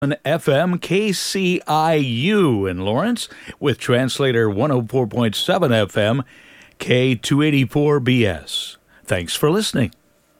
On FM KCIU in Lawrence with translator 104.7 FM K284BS. Thanks for listening.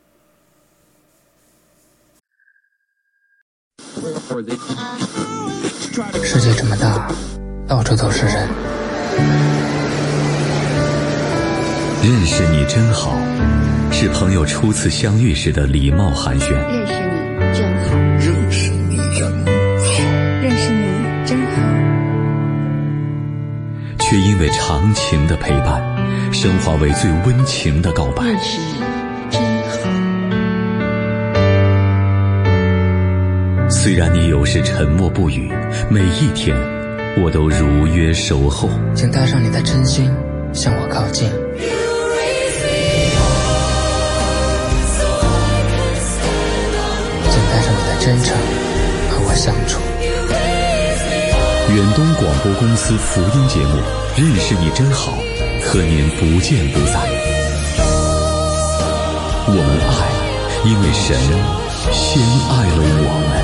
世界这么大，到处都是人。 认识你真好，是朋友初次相遇时的礼貌寒暄。 认识你真好， 认识你真好， 认识你真好。 却因为长情的陪伴，升华为最温情的告白。 认识你真好。 虽然你有时沉默不语，每一天我都如约守候。 请带上你的真心向我靠近，请带上你的真诚和我相处。 远东广播公司福音节目《认识你真好》，和您不见不散。我们爱，因为神先爱了我们。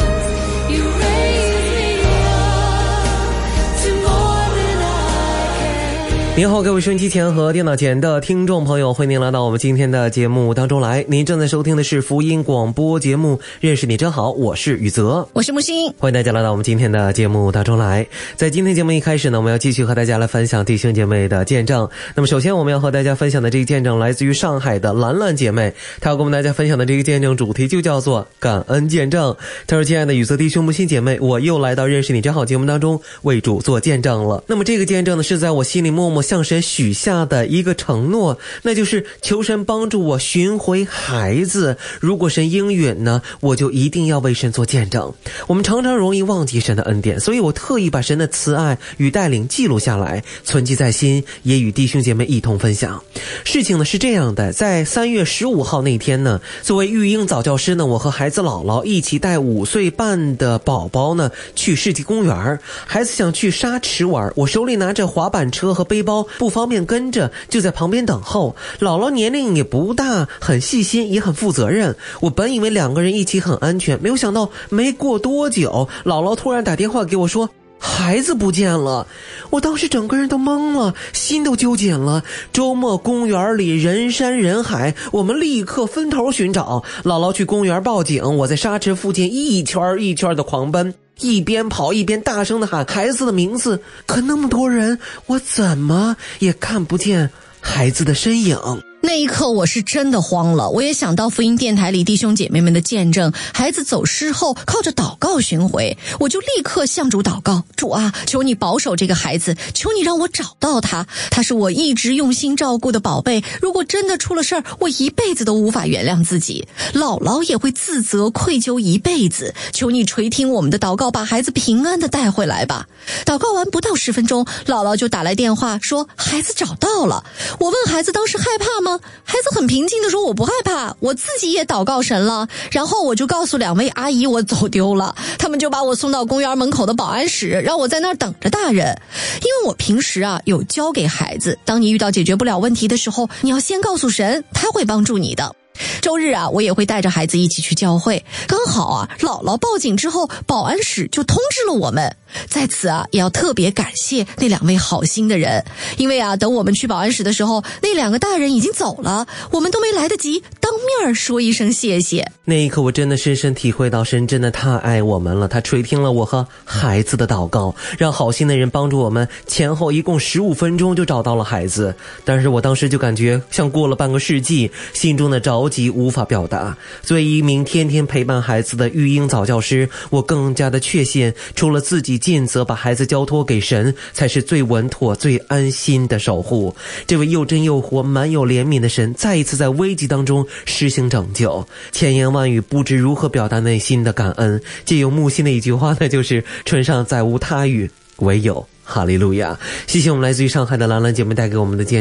您好，各位收音机前和电脑前的听众朋友，欢迎您来到我们今天的节目当中来。您正在收听的是福音广播节目《认识你真好》，我是宇泽， 我是木星， 欢迎大家来到我们今天的节目当中来。在今天节目一开始呢，我们要继续和大家来分享弟兄姐妹的见证。那么首先我们要和大家分享的这个见证来自于上海的兰兰姐妹，她要跟我们大家分享的这个见证主题就叫做感恩见证。她说：亲爱的宇泽弟兄木星姐妹，我又来到认识你真好节目当中为主做见证了。那么这个见证呢，是在我心里默默向神许下的一个承诺，那就是求神帮助我寻回孩子。如果神应允呢，我就一定要为神做见证。我们常常容易忘记神的恩典，所以我特意把神的慈爱与带领记录下来，存记在心，也与弟兄姐妹一同分享。事情呢是这样的，在3月15号那天呢，作为育婴早教师呢，我和孩子姥姥一起带5岁半的宝宝呢去世纪公园。孩子想去沙池玩，我手里拿着滑板车和背包，不方便跟着，就在旁边等候。姥姥年龄也不大，很细心也很负责任。我本以为2个人一起很安全，没有想到没过多久，姥姥突然打电话给我说孩子不见了。我当时整个人都懵了，心都揪紧了。周末公园里人山人海，我们立刻分头寻找。姥姥去公园报警，我在沙池附近一圈一圈的狂奔，一边跑一边大声地喊孩子的名字，可那么多人，我怎么也看不见孩子的身影。 那一刻我是真的慌了，我也想到福音电台里弟兄姐妹们的见证，孩子走失后靠着祷告寻回，我就立刻向主祷告，主啊，求你保守这个孩子，求你让我找到他，他是我一直用心照顾的宝贝，如果真的出了事儿，我一辈子都无法原谅自己，姥姥也会自责愧疚一辈子，求你垂听我们的祷告，把孩子平安的带回来吧。祷告完不到10分钟，姥姥就打来电话说孩子找到了。我问孩子当时害怕吗？孩子很平静地说我不害怕，我自己也祷告神了。然后我就告诉2位阿姨我走丢了，他们就把我送到公园门口的保安室，让我在那儿等着大人。因为我平时有教给孩子，当你遇到解决不了问题的时候，你要先告诉神，他会帮助你的。周日我也会带着孩子一起去教会，刚好姥姥报警之后，保安室就通知了我们。在此也要特别感谢那2位好心的人，因为等我们去保安室的时候，那2个大人已经走了，我们都没来得及当面说一声谢谢。 那一刻我真的深深体会到神真的太爱我们了，他垂听了我和孩子的祷告，让好心的人帮助我们，前后一共15分钟就找到了孩子。但是我当时就感觉像过了半个世纪，心中的着急无法表达。作为一名天天陪伴孩子的育婴早教师，我更加的确信，除了自己尽责把孩子交托给神，才是最稳妥最安心的守护。这位又真又活满有怜悯的神再一次在危机当中施行拯救，千言万语不知如何表达内心的感恩。借由木心的一句话，那就是唇上再无他语，唯有哈利路亚。谢谢我们来自于上海的兰兰姐妹带给我们的见证。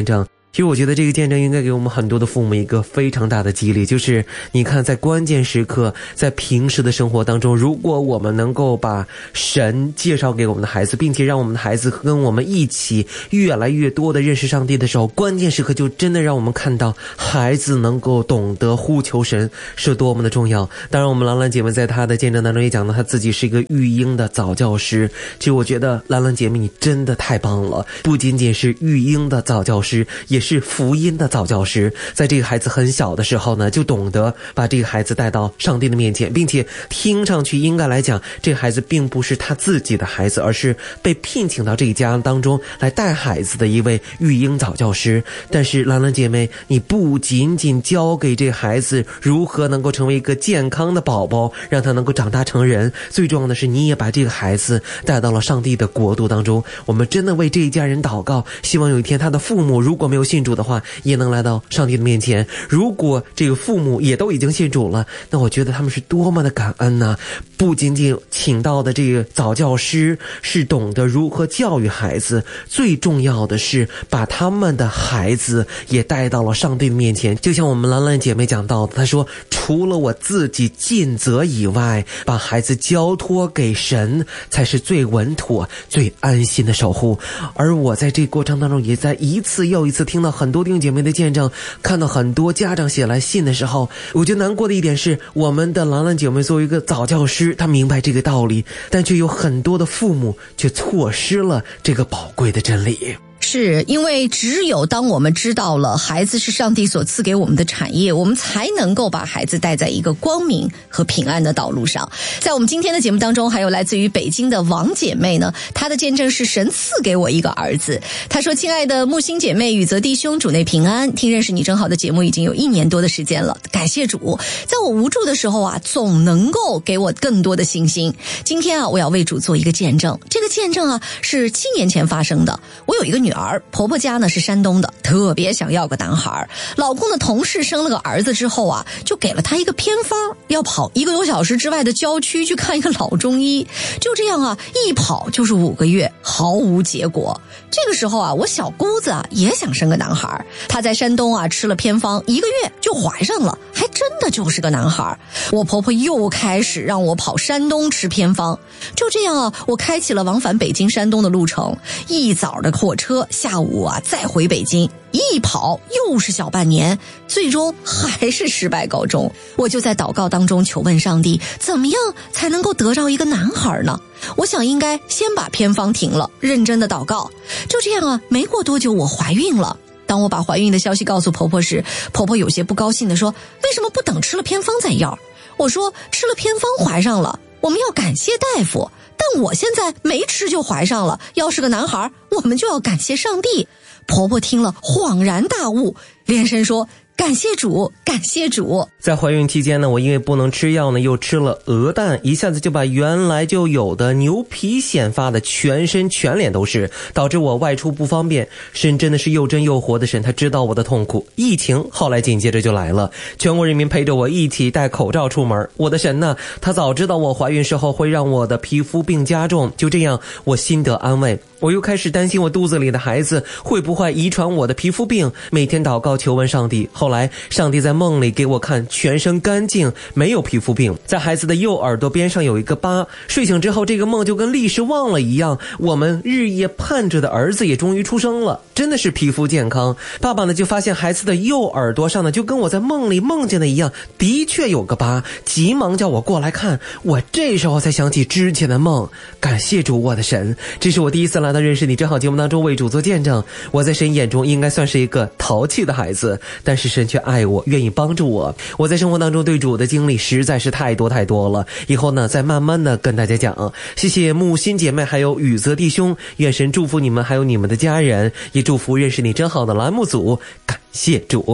其实我觉得这个见证应该给我们很多的父母一个非常大的激励，就是你看在关键时刻，在平时的生活当中，如果我们能够把神介绍给我们的孩子，并且让我们的孩子跟我们一起越来越多的认识上帝的时候，关键时刻就真的让我们看到孩子能够懂得呼求神是多么的重要。当然我们兰兰姐妹在她的见证当中也讲到她自己是一个育婴的早教师，其实我觉得兰兰姐妹你真的太棒了，不仅仅是育婴的早教师，也是福音的早教师。在这个孩子很小的时候呢，就懂得把这个孩子带到上帝的面前，并且听上去应该来讲，这个孩子并不是他自己的孩子，而是被聘请到这个家当中来带孩子的一位育婴早教师。但是兰兰姐妹，你不仅仅教给这个孩子如何能够成为一个健康的宝宝，让他能够长大成人，最重要的是你也把这个孩子带到了上帝的国度当中。我们真的为这一家人祷告，希望有一天他的父母如果没有信主的话，也能来到上帝的面前。如果这个父母也都已经信主了，那我觉得他们是多么的感恩呢。不仅仅请到的这个早教师是懂得如何教育孩子，最重要的是把他们的孩子也带到了上帝的面前。就像我们兰兰姐妹讲到的，她说除了我自己尽责以外，把孩子交托给神才是最稳妥最安心的守护。而我在这个过程当中也在一次又一次听到很多弟兄姐妹的见证，看到很多家长写来信的时候，我觉得难过的一点是，我们的兰兰姐妹作为一个早教师，她明白这个道理，但却有很多的父母却错失了这个宝贵的真理。 是因为只有当我们知道了孩子是上帝所赐给我们的产业，我们才能够把孩子带在一个光明和平安的道路上。在我们今天的节目当中，还有来自于北京的王姐妹呢，她的见证是神赐给我一个儿子。她说，亲爱的木星姐妹、宇泽弟兄，主内平安，听认识你真好的节目已经有1年多的时间了，感谢主，在我无助的时候啊，总能够给我更多的信心。今天啊，我要为主做一个见证，这个见证啊是7年前发生的。我有一个女儿，婆婆家呢是山东的，特别想要个男孩。老公的同事生了个儿子之后啊，就给了他一个偏方，要跑1个多小时之外的郊区去看一个老中医。就这样啊，一跑就是5个月，毫无结果。这个时候啊，我小姑子啊也想生个男孩，她在山东啊吃了偏方，1个月就怀上了，还真的就是个男孩。我婆婆又开始让我跑山东吃偏方。就这样啊，我开启了往返北京山东的路程，一早的火车，下午啊再回北京，一跑又是小半年，最终还是失败告终。我就在祷告当中求问上帝，怎么样才能够得到一个男孩呢？我想应该先把偏方停了，认真的祷告。就这样啊，没过多久我怀孕了。当我把怀孕的消息告诉婆婆时，婆婆有些不高兴地说，为什么不等吃了偏方再要？我说，吃了偏方怀上了，我们要感谢大夫，但我现在没吃就怀上了，要是个男孩，我们就要感谢上帝。婆婆听了恍然大悟，连声说，感谢主，感谢主。 在怀孕期间呢，我因为不能吃药呢，又吃了鹅蛋，一下子就把原来就有的牛皮癣发的全身全脸都是，导致我外出不方便。神真的是又真又活的神，他知道我的痛苦。疫情后来紧接着就来了，全国人民陪着我一起戴口罩出门。我的神呢，他早知道我怀孕时候会让我的皮肤病加重，就这样我心得安慰。我又开始担心我肚子里的孩子会不会遗传我的皮肤病，每天祷告求问上帝。后来上帝在梦里给我看全身干净，没有皮肤病，在孩子的右耳朵边上有一个疤。睡醒之后，这个梦就跟历史忘了一样，我们日夜盼着的儿子也终于出生了，真的是皮肤健康。爸爸呢就发现孩子的右耳朵上呢就跟我在梦里梦见的一样，的确有个疤，急忙叫我过来看。我这时候才想起之前的梦，感谢主我的神。这是我第一次来到认识你真好节目当中为主做见证。我在神眼中应该算是一个淘气的孩子，但是神却爱我，愿意帮助我。我在生活当中对主的经历实在是太多太多了，以后呢再慢慢的跟大家讲。谢谢木心姐妹还有宇泽弟兄，愿神祝福你们还有你们的家人，也祝福认识你真好的栏目组，感谢主。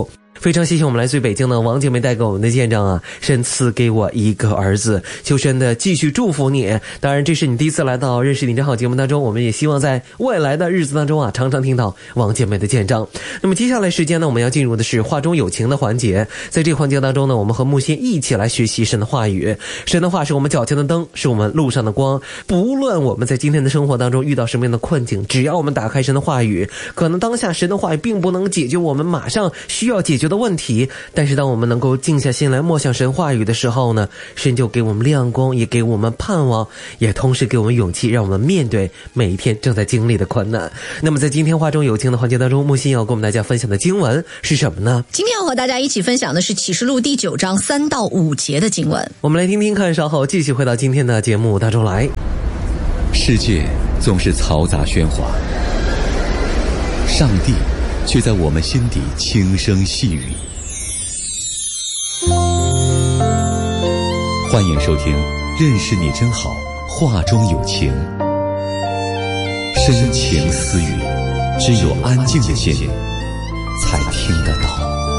非常谢谢我们来自于北京的王姐妹带给我们的见证啊，神赐给我一个儿子，求神的继续祝福你。当然这是你第一次来到认识你真好节目当中，我们也希望在未来的日子当中啊，常常听到王姐妹的见证。那么接下来时间呢，我们要进入的是话中有情的环节。在这个环节当中呢，我们和木心一起来学习神的话语。神的话是我们脚前的灯，是我们路上的光。不论我们在今天的生活当中遇到什么样的困境，只要我们打开神的话语，可能当下神的话语并不能解决我们马上需要解决的问题，但是当我们能够静下心来默想神话语的时候呢，神就给我们亮光，也给我们盼望，也同时给我们勇气，让我们面对每一天正在经历的困难。那么在今天话中有情的环节当中，木心要跟我们大家分享的经文是什么呢？ 今天要和大家一起分享的是启示录第9章3到5节的经文。 我们来听听看，稍后继续回到今天的节目当中来。 世界总是嘈杂喧哗，上帝却在我们心底轻声细语。欢迎收听认识你真好，话中有情，深情私语，只有安静的心才听得到。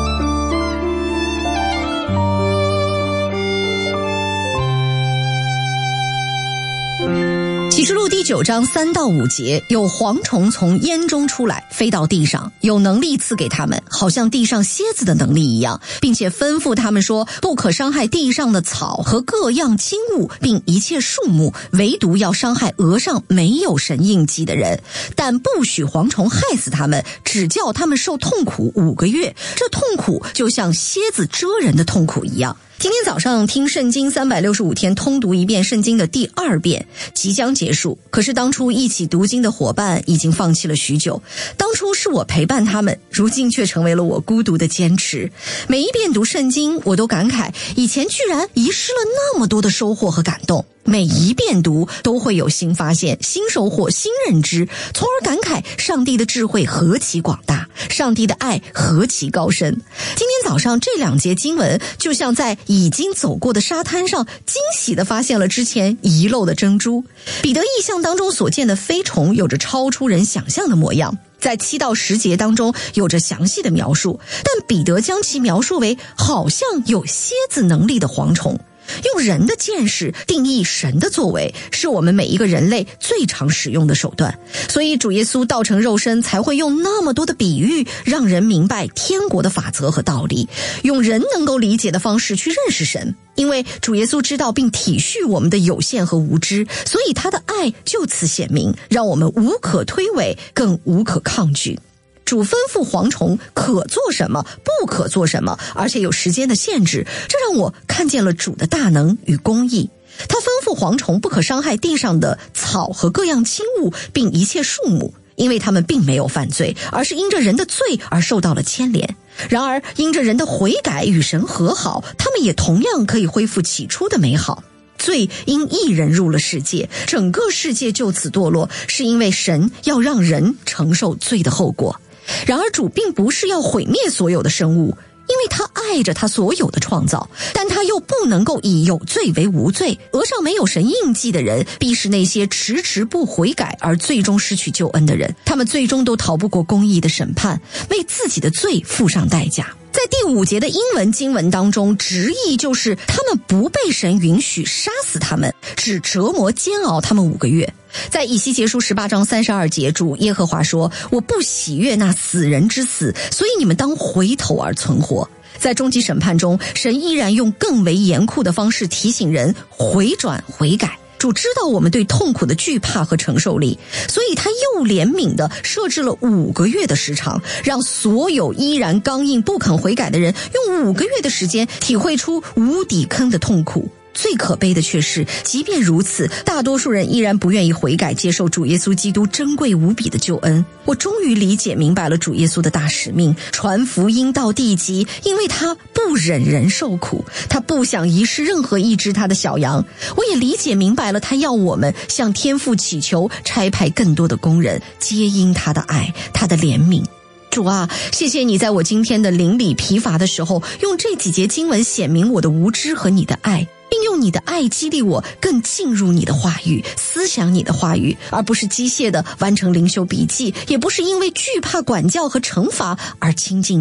启示录第9章3到5节，有蝗虫从烟中出来，飞到地上，有能力赐给他们，好像地上蝎子的能力一样，并且吩咐他们说，不可伤害地上的草和各样金物，并一切树木，唯独要伤害额上没有神印记的人，但不许蝗虫害死他们，只叫他们受痛苦5个月，这痛苦就像蝎子蛰人的痛苦一样。今天早上听圣经365天通读一遍圣经的第2遍，即将结束。可是当初一起读经的伙伴已经放弃了许久，当初是我陪伴他们，如今却成为了我孤独的坚持。每一遍读圣经，我都感慨，以前居然遗失了那么多的收获和感动。每一遍读都会有新发现、新收获、新认知，从而感慨上帝的智慧何其广大，上帝的爱何其高深。今天早上这2节经文就像在已经走过的沙滩上惊喜地发现了之前遗漏的珍珠。彼得异象当中所见的飞虫有着超出人想象的模样，在7到10节当中有着详细的描述，但彼得将其描述为好像有蝎子能力的蝗虫。用人的见识定义神的作为，是我们每一个人类最常使用的手段。所以主耶稣道成肉身才会用那么多的比喻，让人明白天国的法则和道理，用人能够理解的方式去认识神。因为主耶稣知道并体恤我们的有限和无知，所以他的爱就此显明，让我们无可推诿，更无可抗拒。主吩咐蝗虫可做什么，不可做什么，而且有时间的限制，这让我看见了主的大能与公义。他吩咐蝗虫不可伤害地上的草和各样轻物，并一切树木，因为他们并没有犯罪，而是因着人的罪而受到了牵连。然而因着人的悔改与神和好，他们也同样可以恢复起初的美好。罪因一人入了世界，整个世界就此堕落，是因为神要让人承受罪的后果。然而主并不是要毁灭所有的生物，因为他爱着他所有的创造，但他又不能够以有罪为无罪。额上没有神印记的人，必是那些迟迟不悔改而最终失去救恩的人，他们最终都逃不过公义的审判，为自己的罪付上代价。在第5节的英文经文当中，直译就是他们不被神允许杀死他们，只折磨煎熬他们5个月。在以西结书18章32节，主耶和华说，我不喜悦那死人之死，所以你们当回头而存活。在终极审判中，神依然用更为严酷的方式提醒人回转悔改。主知道我们对痛苦的惧怕和承受力，所以他又怜悯地设置了5个月的时长，让所有依然刚硬不肯悔改的人用5个月的时间体会出无底坑的痛苦。最可悲的却是，即便如此，大多数人依然不愿意悔改，接受主耶稣基督珍贵无比的救恩。我终于理解明白了主耶稣的大使命，传福音到地极，因为他不忍人受苦，他不想遗失任何一只他的小羊。我也理解明白了，他要我们向天父祈求，差派更多的工人，接因他的爱，他的怜悯。主啊，谢谢你在我今天的灵里疲乏的时候，用这几节经文显明我的无知和你的爱，并用你的爱激励我更进入你的话语，思想你的话语，而不是机械地完成灵修笔记，也不是因为惧怕管教和惩罚而亲近你。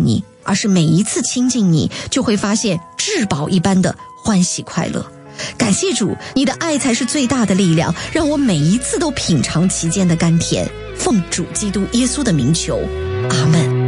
而是每一次亲近你，就会发现至宝一般的欢喜快乐。感谢主，你的爱才是最大的力量，让我每一次都品尝其间的甘甜。奉主基督耶稣的名求，阿们。